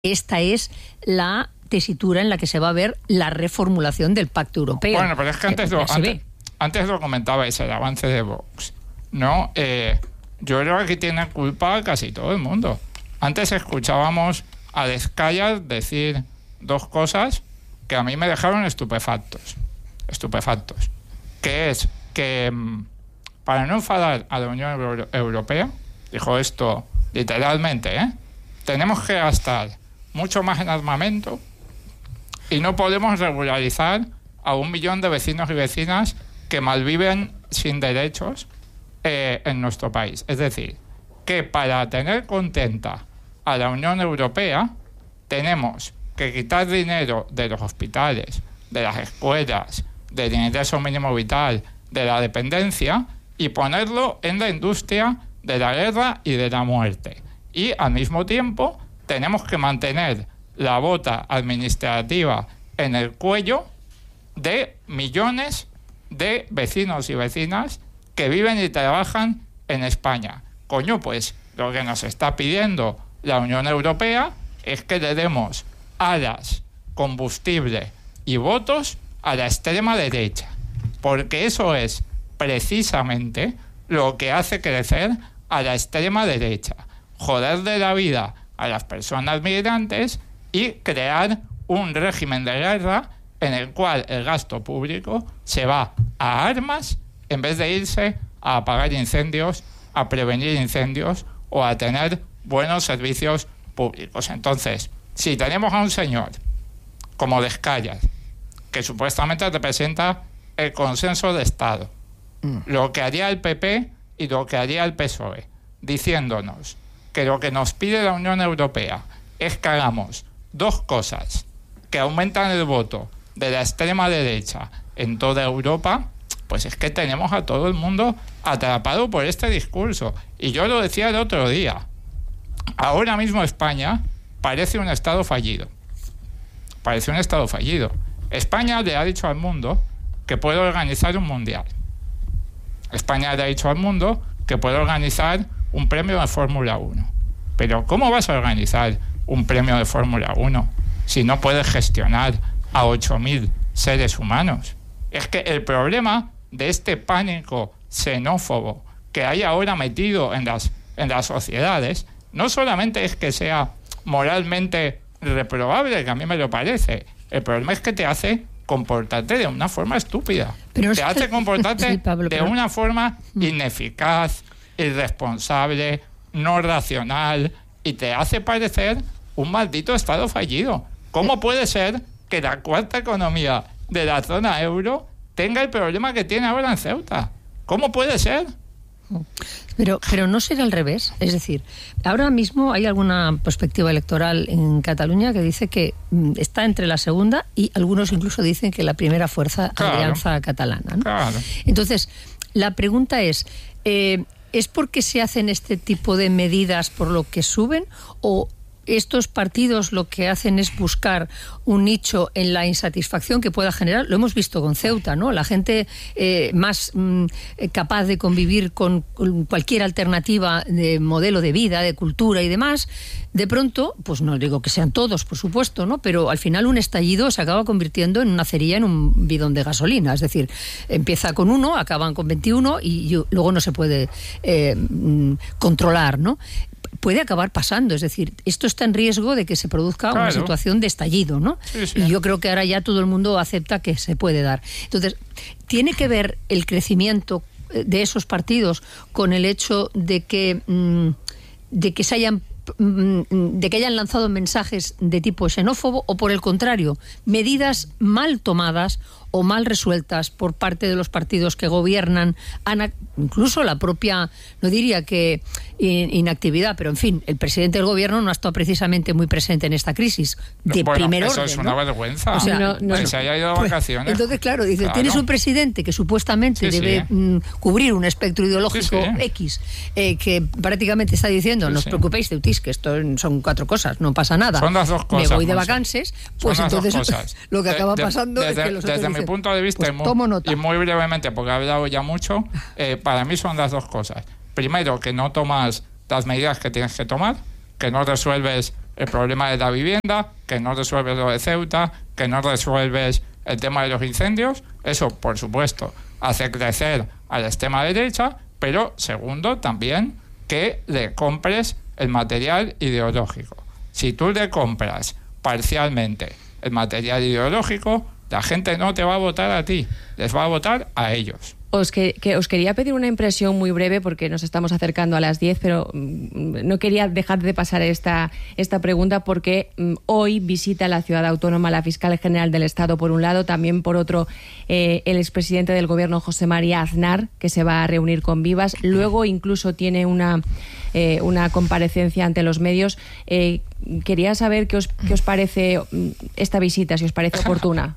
esta es la tesitura en la que se va a ver la reformulación del Pacto Europeo. Bueno, pero es que antes lo comentabais, el avance de Vox, ¿no? Yo creo que aquí tiene culpa casi todo el mundo. Antes escuchábamos a Descallas decir dos cosas que a mí me dejaron estupefactos. Que es que para no enfadar a la Unión Europea, dijo esto literalmente, tenemos que gastar mucho más en armamento y no podemos regularizar a 1 millón de vecinos y vecinas que malviven sin derechos en nuestro país. Es decir, que para tener contenta a la Unión Europea tenemos que quitar dinero de los hospitales, de las escuelas, del ingreso mínimo vital, de la dependencia, y ponerlo en la industria de la guerra y de la muerte. Y al mismo tiempo tenemos que mantener la bota administrativa en el cuello de millones de vecinos y vecinas que viven y trabajan en España. Coño, pues lo que nos está pidiendo la Unión Europea es que le demos alas, combustible y votos a la extrema derecha, porque eso es precisamente lo que hace crecer a la extrema derecha, joderle la vida a las personas migrantes y crear un régimen de guerra en el cual el gasto público se va a armas en vez de irse a apagar incendios, a prevenir incendios o a tener buenos servicios públicos. Entonces, si tenemos a un señor como Descallas, que supuestamente representa el consenso de Estado, lo que haría el PP y lo que haría el PSOE, diciéndonos que lo que nos pide la Unión Europea es que hagamos dos cosas que aumentan el voto de la extrema derecha en toda Europa, pues es que tenemos a todo el mundo atrapado por este discurso. Y yo lo decía el otro día, ahora mismo España parece un Estado fallido. España le ha dicho al mundo que puede organizar un mundial. España le ha dicho al mundo que puede organizar un premio de Fórmula 1. Pero ¿cómo vas a organizar un premio de Fórmula 1 si no puedes gestionar a 8.000 seres humanos? Es que el problema de este pánico xenófobo que hay ahora metido en las sociedades no solamente es que sea moralmente reprobable, que a mí me lo parece, el problema es que te hace comportarte de una forma estúpida, te hace comportarte sí, Pablo, de una forma ineficaz, irresponsable, no racional, y te hace parecer un maldito Estado fallido. ¿Cómo puede ser que la cuarta economía de la zona euro tenga el problema que tiene ahora en Ceuta? ¿Cómo puede ser? Pero no será al revés. Es decir, ahora mismo hay alguna perspectiva electoral en Cataluña que dice que está entre la segunda y algunos incluso dicen que la primera fuerza, Alianza Catalana, ¿no? Claro. Entonces, la pregunta ¿es porque se hacen este tipo de medidas por lo que suben o estos partidos lo que hacen es buscar un nicho en la insatisfacción que pueda generar? Lo hemos visto con Ceuta, ¿no? La gente más capaz de convivir con cualquier alternativa de modelo de vida, de cultura y demás, de pronto, pues no digo que sean todos, por supuesto, ¿no? Pero al final un estallido se acaba convirtiendo en una cerilla en un bidón de gasolina. Es decir, empieza con 1, acaban con 21 y luego no se puede controlar, ¿no? Puede acabar pasando, es decir, esto está en riesgo de que se produzca una situación de estallido, ¿no? Sí. Y yo creo que ahora ya todo el mundo acepta que se puede dar. Entonces, ¿tiene que ver el crecimiento de esos partidos con el hecho de que hayan lanzado mensajes de tipo xenófobo o, por el contrario, medidas mal tomadas o mal resueltas por parte de los partidos que gobiernan, incluso la propia, no diría que inactividad, pero en fin, el presidente del gobierno no ha estado precisamente muy presente en esta crisis de primer orden. Eso es una vergüenza. O sea, que se haya ido de vacaciones. Entonces, claro, dice, tienes un presidente que supuestamente debe cubrir un espectro ideológico X, que prácticamente está diciendo, no os preocupéis, Teutis, que esto son 4 cosas, no pasa nada. Son las 2 cosas. Me voy de vacances, pues entonces lo que acaba pasando es que los desde mi punto de vista, pues y muy brevemente, porque he hablado ya mucho, para mí son las 2 cosas. Primero, que no tomas las medidas que tienes que tomar, que no resuelves el problema de la vivienda, que no resuelves lo de Ceuta, que no resuelves el tema de los incendios. Eso, por supuesto, hace crecer a la extrema derecha, pero segundo, también que le compres el material ideológico. Si tú le compras parcialmente el material ideológico, la gente no te va a votar a ti, les va a votar a ellos. Os quería pedir una impresión muy breve porque nos estamos acercando a las 10, pero no quería dejar de pasar esta pregunta porque hoy visita la ciudad autónoma la fiscal general del Estado por un lado, también por otro el expresidente del Gobierno José María Aznar, que se va a reunir con Vivas. Luego incluso tiene una comparecencia ante los medios. Quería saber qué os parece esta visita, si os parece oportuna.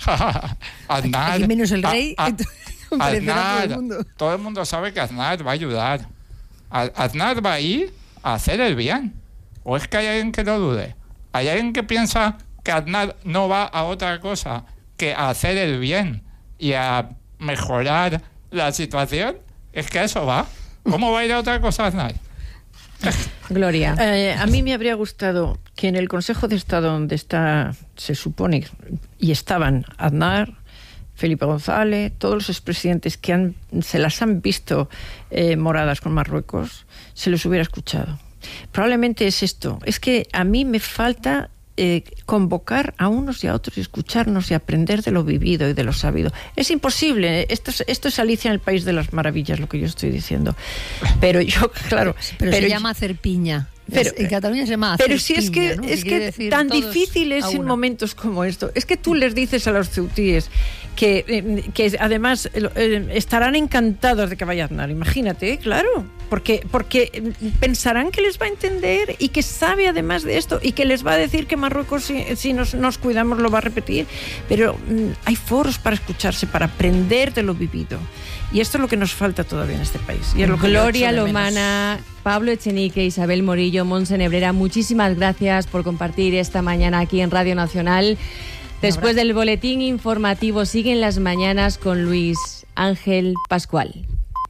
Aznar, aquí menos el rey. Aznar, todo el mundo sabe que Aznar va a ayudar. Aznar va a ir a hacer el bien. ¿O es que hay alguien que lo dude? ¿Hay alguien que piensa que Aznar no va a otra cosa que a hacer el bien y a mejorar la situación? Es que a eso va. ¿Cómo va a ir a otra cosa Aznar? Gloria. A mí me habría gustado que en el Consejo de Estado donde se supone, y estaban Aznar, Felipe González, todos los expresidentes que se las han visto moradas con Marruecos, se los hubiera escuchado. Probablemente es esto. Es que a mí me falta convocar a unos y a otros y escucharnos y aprender de lo vivido y de lo sabido. Es imposible. Esto es Alicia en el País de las Maravillas, lo que yo estoy diciendo. Pero yo, claro... Pero se llama hacer piña. En Cataluña se llama hacer piña. Pero si es que, ¿no? Es que tan difícil es en momentos como esto. Es que tú les dices a los ceutíes que además estarán encantados de que vaya Aznar. Imagínate, claro. Porque pensarán que les va a entender y que sabe además de esto y que les va a decir que Marruecos, si nos cuidamos, lo va a repetir. Pero hay foros para escucharse, para aprender de lo vivido. Y esto es lo que nos falta todavía en este país. Y es lo que Gloria Lomana, Pablo Echenique, Isabel Morillo, Montse Nebrera, muchísimas gracias por compartir esta mañana aquí en Radio Nacional. Después del boletín informativo siguen las mañanas con Luis Ángel Pascual.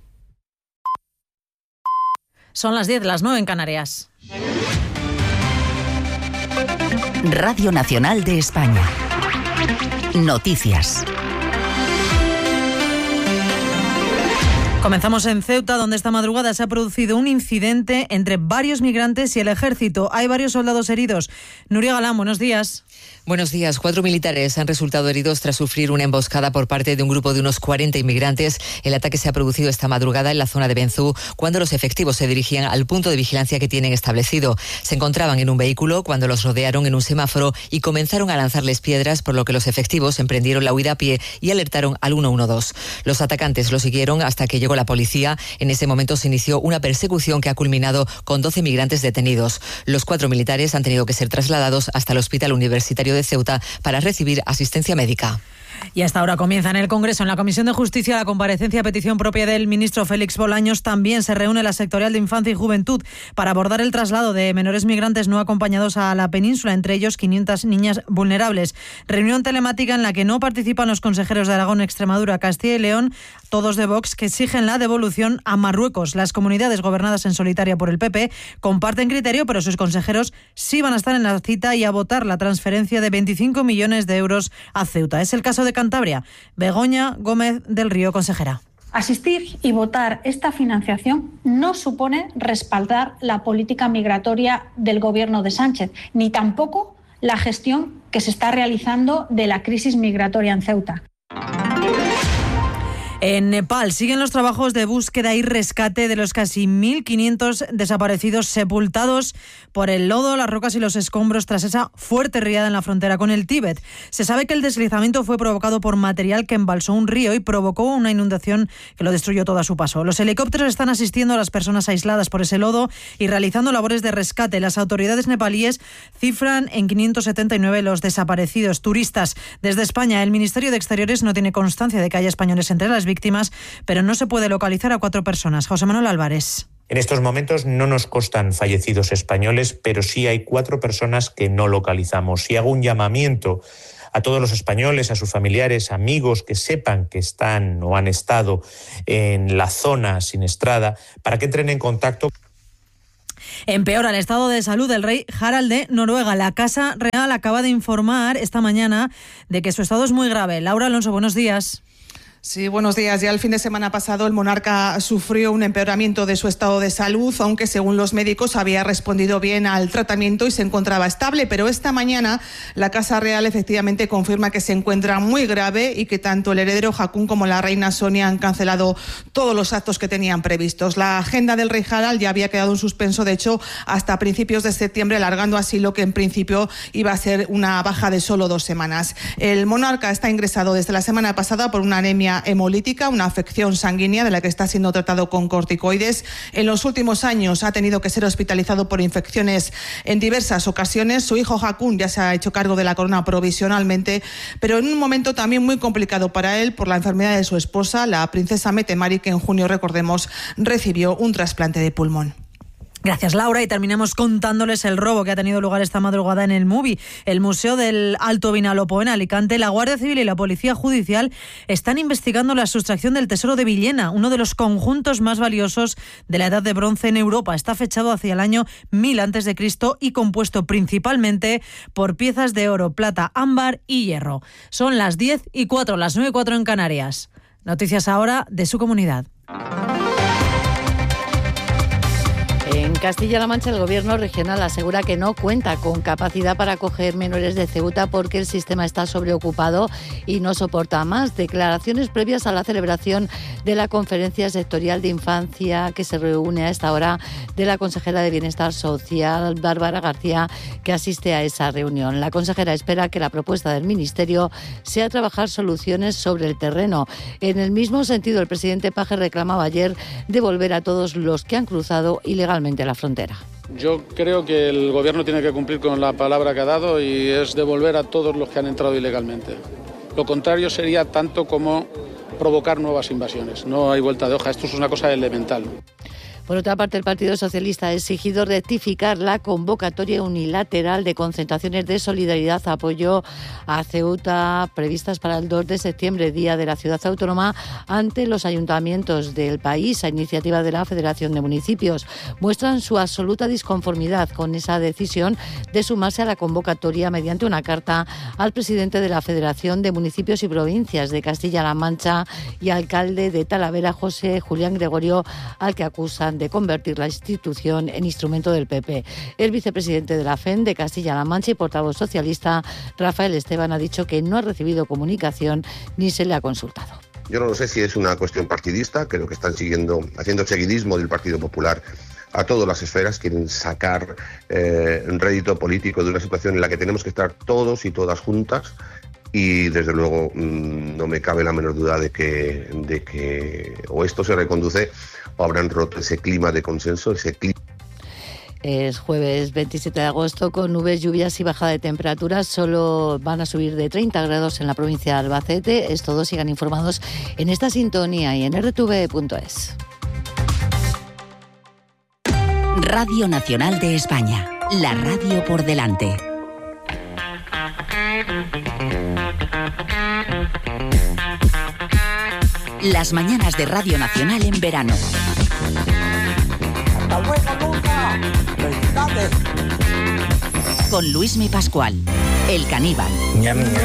Son las 10, las 9 en Canarias. Radio Nacional de España. Noticias. Comenzamos en Ceuta, donde esta madrugada se ha producido un incidente entre varios migrantes y el ejército. Hay varios soldados heridos. Nuria Galán, buenos días. Buenos días. 4 militares han resultado heridos tras sufrir una emboscada por parte de un grupo de unos 40 inmigrantes. El ataque se ha producido esta madrugada en la zona de Benzú, cuando los efectivos se dirigían al punto de vigilancia que tienen establecido. Se encontraban en un vehículo cuando los rodearon en un semáforo y comenzaron a lanzarles piedras, por lo que los efectivos emprendieron la huida a pie y alertaron al 112. Los atacantes lo siguieron hasta que llegó la policía. En ese momento se inició una persecución que ha culminado con 12 migrantes detenidos. Los 4 militares han tenido que ser trasladados hasta el Hospital Universitario de Ceuta para recibir asistencia médica. Y hasta ahora comienza en el Congreso, en la Comisión de Justicia, la comparecencia a petición propia del ministro Félix Bolaños. También se reúne la sectorial de Infancia y Juventud para abordar el traslado de menores migrantes no acompañados a la península, entre ellos 500 niñas vulnerables. Reunión telemática en la que no participan los consejeros de Aragón, Extremadura, Castilla y León, todos de Vox, que exigen la devolución a Marruecos. Las comunidades gobernadas en solitaria por el PP comparten criterio, pero sus consejeros sí van a estar en la cita y a votar la transferencia de 25 millones de euros a Ceuta. Es el caso de Cantabria. Begoña Gómez del Río, consejera. Asistir y votar esta financiación no supone respaldar la política migratoria del gobierno de Sánchez, ni tampoco la gestión que se está realizando de la crisis migratoria en Ceuta. En Nepal siguen los trabajos de búsqueda y rescate de los casi 1.500 desaparecidos sepultados por el lodo, las rocas y los escombros tras esa fuerte riada en la frontera con el Tíbet. Se sabe que el deslizamiento fue provocado por material que embalsó un río y provocó una inundación que lo destruyó todo a su paso. Los helicópteros están asistiendo a las personas aisladas por ese lodo y realizando labores de rescate. Las autoridades nepalíes cifran en 579 los desaparecidos turistas. Desde España, el Ministerio de Exteriores no tiene constancia de que haya españoles entre las víctimas, pero no se puede localizar a 4 personas. José Manuel Álvarez. En estos momentos no nos constan fallecidos españoles, pero sí hay 4 personas que no localizamos. Y hago un llamamiento a todos los españoles, a sus familiares, amigos que sepan que están o han estado en la zona siniestrada, para que entren en contacto. Empeora el estado de salud del rey Harald de Noruega. La Casa Real acaba de informar esta mañana de que su estado es muy grave. Laura Alonso, buenos días. Sí, buenos días. Ya el fin de semana pasado el monarca sufrió un empeoramiento de su estado de salud, aunque según los médicos había respondido bien al tratamiento y se encontraba estable, pero esta mañana la Casa Real efectivamente confirma que se encuentra muy grave y que tanto el heredero Haakon como la reina Sonia han cancelado todos los actos que tenían previstos. La agenda del rey Harald ya había quedado en suspenso, de hecho, hasta principios de septiembre, alargando así lo que en principio iba a ser una baja de solo 2 semanas. El monarca está ingresado desde la semana pasada por una anemia hemolítica, una afección sanguínea de la que está siendo tratado con corticoides. En los últimos años ha tenido que ser hospitalizado por infecciones en diversas ocasiones. Su hijo Haakon ya se ha hecho cargo de la corona provisionalmente, pero en un momento también muy complicado para él por la enfermedad de su esposa, la princesa Mette-Marit, que en junio, recordemos, recibió un trasplante de pulmón. Gracias, Laura, y terminamos contándoles el robo que ha tenido lugar esta madrugada en el MUBI, el Museo del Alto Vinalopó en Alicante. La Guardia Civil y la Policía Judicial están investigando la sustracción del Tesoro de Villena, uno de los conjuntos más valiosos de la Edad de Bronce en Europa. Está fechado hacia el año 1000 a.C. y compuesto principalmente por piezas de oro, plata, ámbar y hierro. Son las 10:04, las 9:04 en Canarias. Noticias ahora de su comunidad. En Castilla-La Mancha, el Gobierno regional asegura que no cuenta con capacidad para acoger menores de Ceuta porque el sistema está sobreocupado y no soporta más. Declaraciones previas a la celebración de la Conferencia Sectorial de Infancia, que se reúne a esta hora, de la consejera de Bienestar Social, Bárbara García, que asiste a esa reunión. La consejera espera que la propuesta del Ministerio sea trabajar soluciones sobre el terreno. En el mismo sentido, el presidente Paje reclamaba ayer devolver a todos los que han cruzado ilegalmente la frontera. Yo creo que el Gobierno tiene que cumplir con la palabra que ha dado y es devolver a todos los que han entrado ilegalmente. Lo contrario sería tanto como provocar nuevas invasiones. No hay vuelta de hoja, esto es una cosa elemental. Por otra parte, el Partido Socialista ha exigido rectificar la convocatoria unilateral de concentraciones de solidaridad apoyo a Ceuta previstas para el 2 de septiembre, Día de la Ciudad Autónoma, ante los ayuntamientos del país. A iniciativa de la Federación de Municipios muestran su absoluta disconformidad con esa decisión de sumarse a la convocatoria mediante una carta al presidente de la Federación de Municipios y Provincias de Castilla-La Mancha y alcalde de Talavera, José Julián Gregorio, al que acusan de convertir la institución en instrumento del PP. El vicepresidente de la FEN de Castilla-La Mancha y portavoz socialista, Rafael Esteban, ha dicho que no ha recibido comunicación ni se le ha consultado. Yo no sé si es una cuestión partidista, creo que están haciendo seguidismo del Partido Popular a todas las esferas, quieren sacar un rédito político de una situación en la que tenemos que estar todos y todas juntas. Y desde luego no me cabe la menor duda de que o esto se reconduce o habrán roto ese clima de consenso, ese clima. Es jueves 27 de agosto con nubes, lluvias y bajada de temperaturas. Solo van a subir de 30 grados en la provincia de Albacete. Es todo, sigan informados en esta sintonía y en rtv.es. Radio Nacional de España, la radio por delante. Las mañanas de Radio Nacional en verano. ¡Hasta luego, Luca! ¡Felicidades! Con Luismi Pascual, el caníbal.